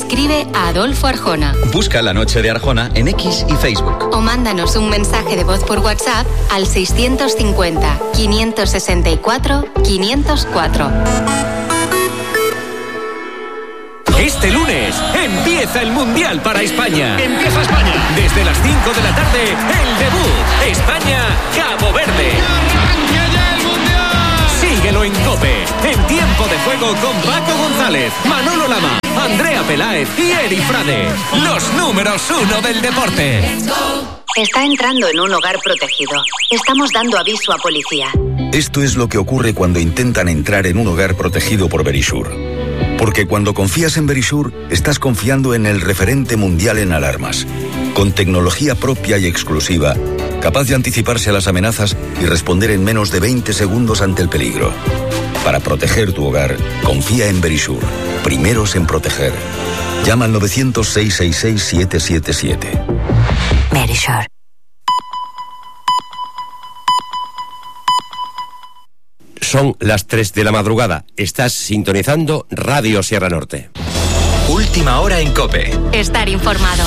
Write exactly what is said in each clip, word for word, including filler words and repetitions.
escribe a Adolfo Arjona. Busca La Noche de Arjona en X y Facebook. O mándanos un mensaje de voz por WhatsApp al seiscientos cincuenta, quinientos sesenta y cuatro, quinientos cuatro. Este lunes empieza el Mundial para España. Empieza España. Desde las cinco de la tarde, el debut. España-Cabo Verde. ¡Arranca ya el Mundial! Síguelo en COPE. En tiempo de juego con Paco González, Manolo Lama, Andrea Peláez y Eri Frade. Los números uno del deporte. Está entrando en un hogar protegido. Estamos dando aviso a policía. Esto es lo que ocurre cuando intentan entrar en un hogar protegido por Verisure. Porque cuando confías en Verisure, estás confiando en el referente mundial en alarmas, con tecnología propia y exclusiva, capaz de anticiparse a las amenazas y responder en menos de veinte segundos ante el peligro. Para proteger tu hogar, confía en Verisure. Primeros en proteger. Llama al nueve cero cero, seis seis seis, siete siete siete. Verisure. Son las tres de la madrugada. Estás sintonizando Radio Sierra Norte. Última hora en COPE. Estar informado.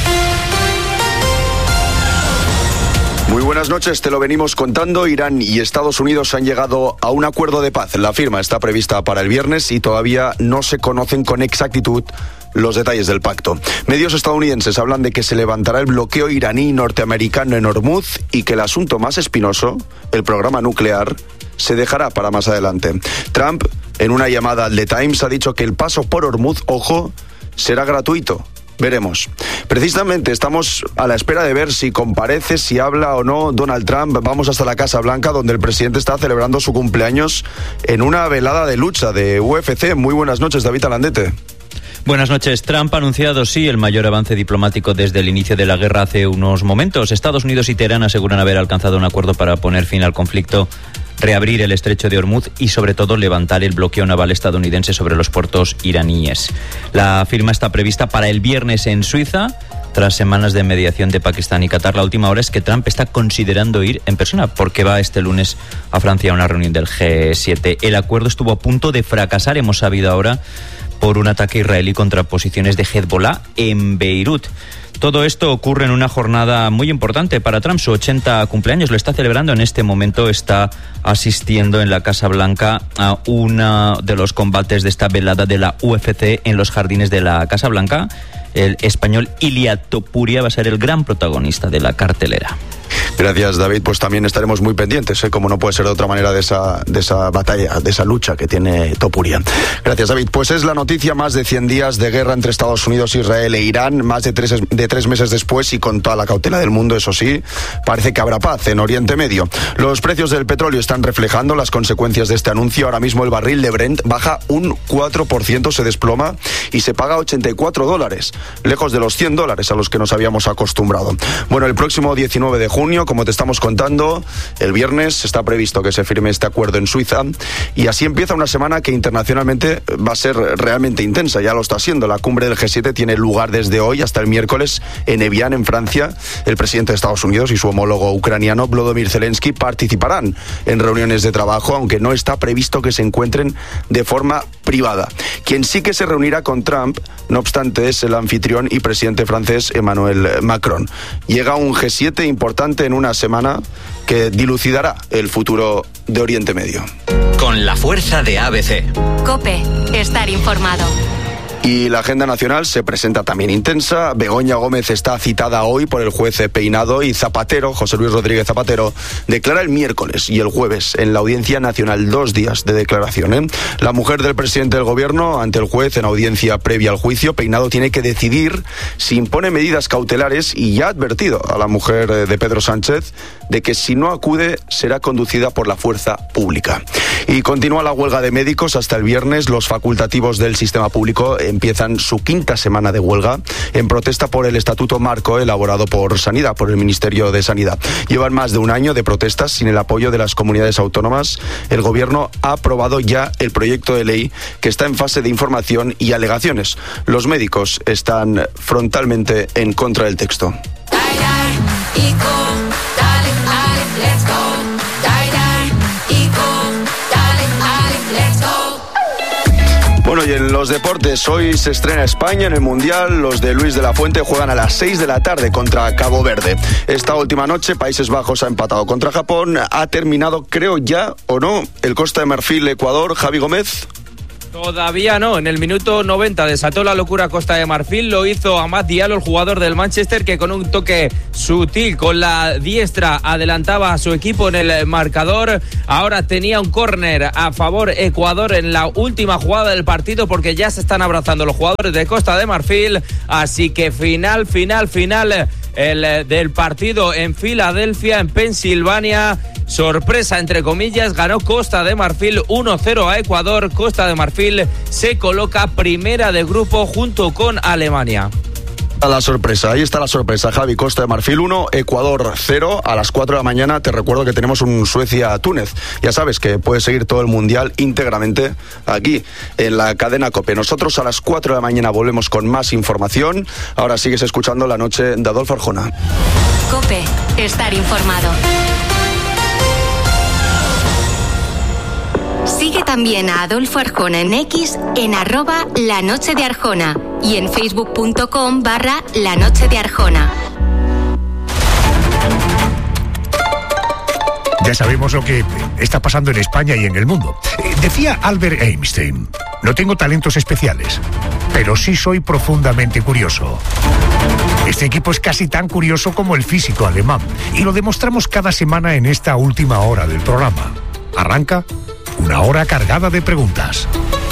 Muy buenas noches, te lo venimos contando. Irán y Estados Unidos han llegado a un acuerdo de paz. La firma está prevista para el viernes y todavía no se conocen con exactitud los detalles del pacto. Medios estadounidenses hablan de que se levantará el bloqueo iraní y norteamericano en Hormuz y que el asunto más espinoso, el programa nuclear, se dejará para más adelante. Trump, en una llamada al The Times, ha dicho que el paso por Hormuz, ojo, será gratuito. Veremos. Precisamente estamos a la espera de ver si comparece, si habla o no Donald Trump. Vamos hasta la Casa Blanca, donde el presidente está celebrando su cumpleaños en una velada de lucha de U F C. Muy buenas noches, David Alandete. Buenas noches. Trump ha anunciado, sí, el mayor avance diplomático desde el inicio de la guerra hace unos momentos. Estados Unidos y Teherán aseguran haber alcanzado un acuerdo para poner fin al conflicto, reabrir el estrecho de Hormuz y, sobre todo, levantar el bloqueo naval estadounidense sobre los puertos iraníes. La firma está prevista para el viernes en Suiza, tras semanas de mediación de Pakistán y Qatar. La última hora es que Trump está considerando ir en persona, porque va este lunes a Francia a una reunión del G siete. El acuerdo estuvo a punto de fracasar, hemos sabido ahora, por un ataque israelí contra posiciones de Hezbollah en Beirut. Todo esto ocurre en una jornada muy importante para Trump. Su ochenta cumpleaños lo está celebrando. En este momento está asistiendo en la Casa Blanca a uno de los combates de esta velada de la U F C en los jardines de la Casa Blanca. El español Ilia Topuria va a ser el gran protagonista de la cartelera. Gracias, David. Pues también estaremos muy pendientes, ¿eh? Como no puede ser de otra manera, de esa, de esa batalla, de esa lucha que tiene Topuria. Gracias, David. Pues es la noticia: más de cien días de guerra entre Estados Unidos, Israel e Irán, más de tres, de tres meses después y con toda la cautela del mundo, eso sí, parece que habrá paz en Oriente Medio. Los precios del petróleo están reflejando las consecuencias de este anuncio. Ahora mismo el barril de Brent baja un cuatro por ciento, se desploma y se paga ochenta y cuatro dólares, lejos de los cien dólares a los que nos habíamos acostumbrado. Bueno, el próximo diecinueve de junio, como te estamos contando, el viernes está previsto que se firme este acuerdo en Suiza y así empieza una semana que internacionalmente va a ser realmente intensa. Ya lo está siendo. La cumbre del G siete tiene lugar desde hoy hasta el miércoles en Evian, en Francia. El presidente de Estados Unidos y su homólogo ucraniano Volodymyr Zelensky participarán en reuniones de trabajo, aunque no está previsto que se encuentren de forma privada. Quien sí que se reunirá con Trump, no obstante, es el anfitrión y presidente francés Emmanuel Macron. Llega un G siete importante en una semana que dilucidará el futuro de Oriente Medio. Con la fuerza de A B C. COPE. Estar informado. Y la agenda nacional se presenta también intensa. Begoña Gómez está citada hoy por el juez Peinado y Zapatero, José Luis Rodríguez Zapatero, declara el miércoles y el jueves en la Audiencia Nacional, dos días de declaración, ¿eh? La mujer del presidente del gobierno ante el juez en audiencia previa al juicio. Peinado tiene que decidir si impone medidas cautelares y ya ha advertido a la mujer de Pedro Sánchez de que si no acude será conducida por la fuerza pública. Y continúa la huelga de médicos hasta el viernes. Los facultativos del sistema público empiezan su quinta semana de huelga en protesta por el estatuto marco elaborado por Sanidad, por el Ministerio de Sanidad. Llevan más de un año de protestas sin el apoyo de las comunidades autónomas. El gobierno ha aprobado ya el proyecto de ley que está en fase de información y alegaciones. Los médicos están frontalmente en contra del texto. Bueno, Y en los deportes, hoy se estrena España en el Mundial. Los de Luis de la Fuente juegan a las seis de la tarde contra Cabo Verde. Esta última noche, Países Bajos ha empatado contra Japón. Ha terminado, creo ya o no, el Costa de Marfil, Ecuador. Javi Gómez. Todavía no, en el minuto noventa desató la locura Costa de Marfil, lo hizo Amad Diallo, el jugador del Manchester, que con un toque sutil con la diestra adelantaba a su equipo en el marcador. Ahora tenía un córner a favor Ecuador en la última jugada del partido, porque ya se están abrazando los jugadores de Costa de Marfil, así que final, final, final el del partido en Filadelfia, en Pensilvania. Sorpresa, entre comillas, ganó Costa de Marfil uno cero a Ecuador. Costa de Marfil se coloca primera de grupo junto con Alemania. A la sorpresa, ahí está la sorpresa, Javi. Costa de Marfil uno, Ecuador cero. A las cuatro de la mañana te recuerdo que tenemos un Suecia-Túnez. Ya sabes que puedes seguir todo el Mundial íntegramente aquí en la cadena COPE. Nosotros a las cuatro de la mañana volvemos con más información. Ahora sigues escuchando La Noche de Adolfo Arjona. COPE, estar informado. Sigue también a Adolfo Arjona en X en arroba La Noche de Arjona y en facebook.com barra La Noche de Arjona. Ya sabemos lo que está pasando en España y en el mundo. Decía Albert Einstein, no tengo talentos especiales, pero sí soy profundamente curioso. Este equipo es casi tan curioso como el físico alemán y lo demostramos cada semana en esta última hora del programa. Arranca una hora cargada de preguntas.